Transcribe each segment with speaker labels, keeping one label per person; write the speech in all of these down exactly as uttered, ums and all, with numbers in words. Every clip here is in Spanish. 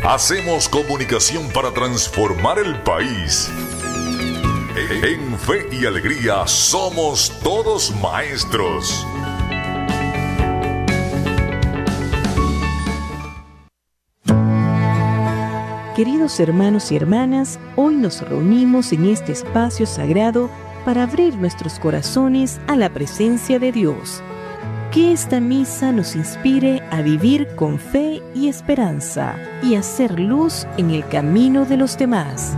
Speaker 1: Hacemos comunicación para transformar el país. En Fe y Alegría somos todos maestros.
Speaker 2: Queridos hermanos y hermanas, hoy nos reunimos en este espacio sagrado para abrir nuestros corazones a la presencia de Dios. Que esta misa nos inspire a vivir con fe y esperanza y hacer luz en el camino de los demás.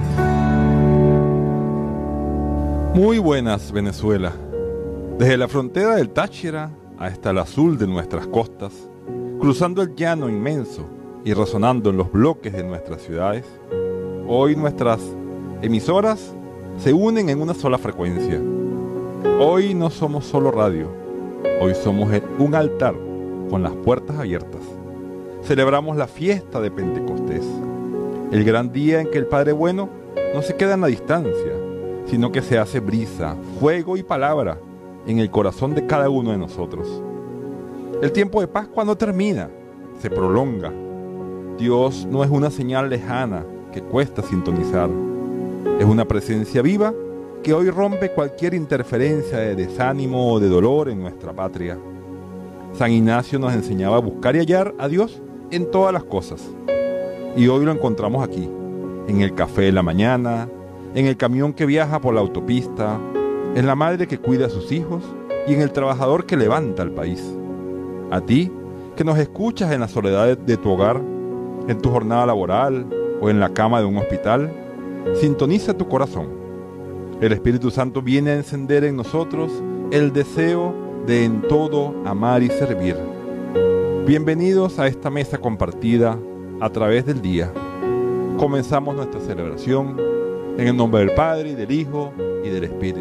Speaker 3: Muy buenas, Venezuela. Desde la frontera del Táchira hasta el azul de nuestras costas, cruzando el llano inmenso y resonando en los bloques de nuestras ciudades, hoy nuestras emisoras se unen en una sola frecuencia. Hoy no somos solo radio, hoy somos un altar con las puertas abiertas. Celebramos la fiesta de Pentecostés, el gran día en que el Padre Bueno no se queda en la distancia, sino que se hace brisa, fuego y palabra en el corazón de cada uno de nosotros. El tiempo de Pascua no termina, se prolonga. Dios no es una señal lejana que cuesta sintonizar. Es una presencia viva que hoy rompe cualquier interferencia de desánimo o de dolor en nuestra patria. San Ignacio nos enseñaba a buscar y hallar a Dios en todas las cosas. Y hoy lo encontramos aquí, en el café de la mañana, en el camión que viaja por la autopista, en la madre que cuida a sus hijos y en el trabajador que levanta al país. A ti, que nos escuchas en la soledad de tu hogar, en tu jornada laboral o en la cama de un hospital, sintoniza tu corazón. El Espíritu Santo viene a encender en nosotros el deseo de en todo amar y servir. Bienvenidos a esta mesa compartida a través del día. Comenzamos nuestra celebración en el nombre del Padre, y del Hijo y del Espíritu